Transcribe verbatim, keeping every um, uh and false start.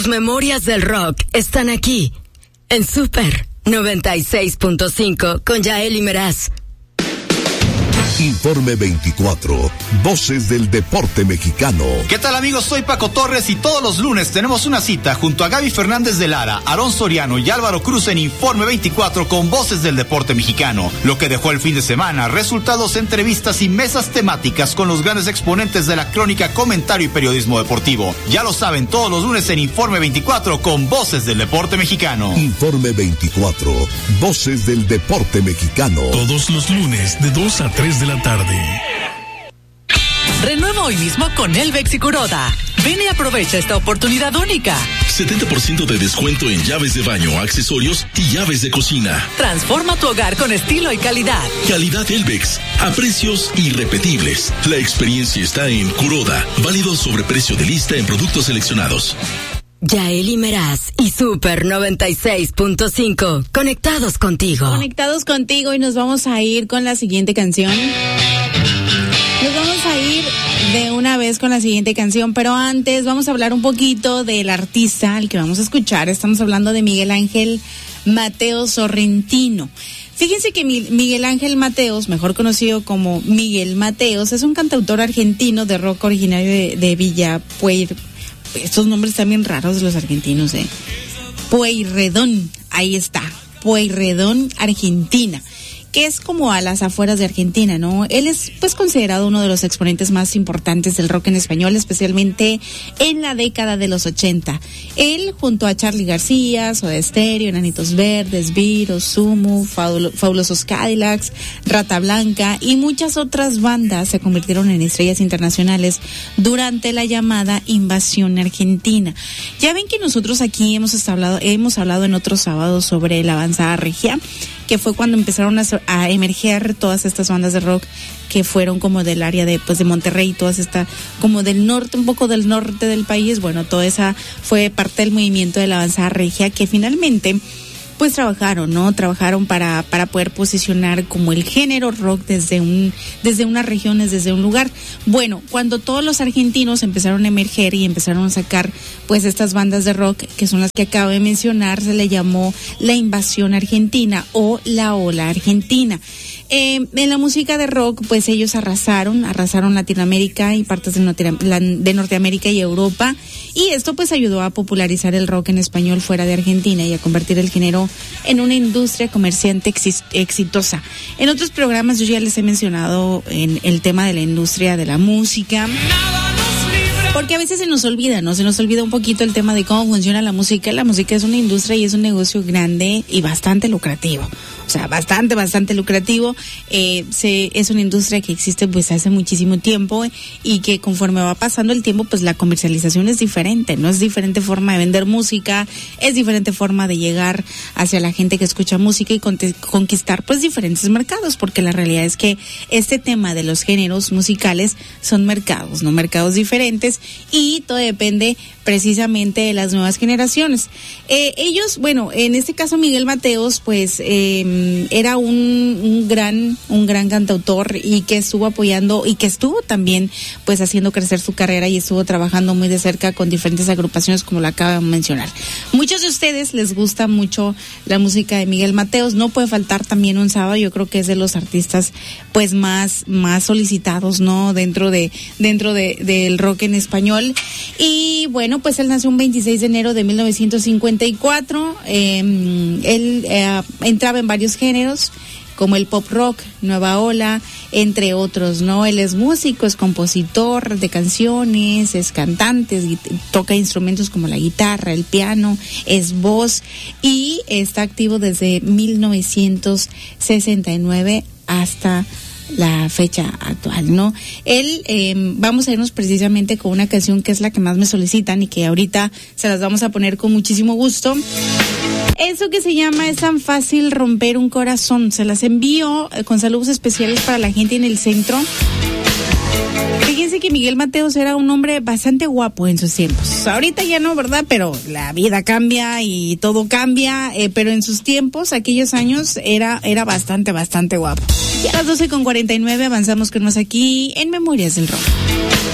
Tus memorias del rock están aquí, en Super noventa y seis punto cinco con Yael y Meraz. Informe veinticuatro, Voces del Deporte Mexicano. ¿Qué tal, amigos? Soy Paco Torres y todos los lunes tenemos una cita junto a Gaby Fernández de Lara, Aarón Soriano y Álvaro Cruz en Informe veinticuatro con Voces del Deporte Mexicano. Lo que dejó el fin de semana, resultados, entrevistas y mesas temáticas con los grandes exponentes de la crónica, comentario y periodismo deportivo. Ya lo saben, todos los lunes en Informe veinticuatro con Voces del Deporte Mexicano. Informe veinticuatro, Voces del Deporte Mexicano. Todos los lunes de dos a tres de la tarde. Renueva hoy mismo con Elvex y Kuroda. Ven y aprovecha esta oportunidad única. setenta por ciento de descuento en llaves de baño, accesorios y llaves de cocina. Transforma tu hogar con estilo y calidad. Calidad Elvex, a precios irrepetibles. La experiencia está en Kuroda. Válido sobre precio de lista en productos seleccionados. Yael y Meraz y Super noventa y seis punto cinco, conectados contigo. Conectados contigo y nos vamos a ir con la siguiente canción. Nos vamos a ir de una vez con la siguiente canción, pero antes vamos a hablar un poquito del artista al que vamos a escuchar. Estamos hablando de Miguel Ángel Mateos Sorrentino. Fíjense que Miguel Ángel Mateos, mejor conocido como Miguel Mateos, es un cantautor argentino de rock originario de, de Villa Pueyr. Estos nombres también raros de los argentinos, ¿eh? Pueyrredón, ahí está, Pueyrredón, Argentina, que es como a las afueras de Argentina, ¿no? Él es pues considerado uno de los exponentes más importantes del rock en español, especialmente en la década de los ochenta. Él, junto a Charly García, Soda Stereo, Enanitos Verdes, Virus, Sumo, Fabulo, Fabulosos Cadillacs, Rata Blanca y muchas otras bandas se convirtieron en estrellas internacionales durante la llamada invasión argentina. Ya ven que nosotros aquí hemos hablado, hemos hablado en otros sábados sobre la avanzada regia, que fue cuando empezaron a, a emerger todas estas bandas de rock que fueron como del área de pues de Monterrey, todas estas como del norte, un poco del norte del país. Bueno, toda esa fue parte del movimiento de la avanzada regia que finalmente pues trabajaron, ¿no? Trabajaron para para poder posicionar como el género rock desde un desde unas regiones, desde un lugar. Bueno, cuando todos los argentinos empezaron a emerger y empezaron a sacar pues estas bandas de rock, que son las que acabo de mencionar, se le llamó la invasión argentina o la ola argentina. Eh, en la música de rock, pues ellos arrasaron, arrasaron Latinoamérica y partes de, Norte, de Norteamérica y Europa, y esto pues ayudó a popularizar el rock en español fuera de Argentina y a convertir el género en una industria comerciante ex, exitosa. En otros programas yo ya les he mencionado en el tema de la industria de la música, porque a veces se nos olvida, ¿no? Se nos olvida un poquito el tema de cómo funciona la música. La música es una industria y es un negocio grande y bastante lucrativo. O sea, bastante, bastante lucrativo. Eh, se, es una industria que existe pues hace muchísimo tiempo y que conforme va pasando el tiempo, pues la comercialización es diferente, ¿no? Es diferente forma de vender música, es diferente forma de llegar hacia la gente que escucha música y conquistar pues diferentes mercados, porque la realidad es que este tema de los géneros musicales son mercados, ¿no? Mercados diferentes, y todo depende precisamente de las nuevas generaciones. Eh, ellos, bueno, en este caso Miguel Mateos, pues eh, era un, un gran, un gran cantautor y que estuvo apoyando y que estuvo también pues haciendo crecer su carrera y estuvo trabajando muy de cerca con diferentes agrupaciones como la acabo de mencionar. Muchos de ustedes les gusta mucho la música de Miguel Mateos, no puede faltar también un sábado, yo creo que es de los artistas pues más, más solicitados, ¿no? Dentro de, dentro de, del rock en español. Y bueno, pues él nació un veintiséis de enero de mil novecientos cincuenta y cuatro. Eh, él eh, entraba en varios géneros como el pop rock, nueva ola, entre otros, ¿no? Él es músico, es compositor de canciones, es cantante, es, toca instrumentos como la guitarra, el piano, es voz y está activo desde mil novecientos sesenta y nueve hasta la fecha actual, ¿no? Él, eh, vamos a irnos precisamente con una canción que es la que más me solicitan y que ahorita se las vamos a poner con muchísimo gusto. Eso que se llama Es tan fácil romper un corazón. Se las envío eh, con saludos especiales para la gente en el centro. Fíjense que Miguel Mateos era un hombre bastante guapo en sus tiempos. Ahorita ya no, ¿verdad? Pero la vida cambia y todo cambia, eh, pero en sus tiempos, aquellos años, era, era bastante, bastante guapo. Y a las doce con cuarenta y nueve avanzamos con más aquí en Memorias del Rock.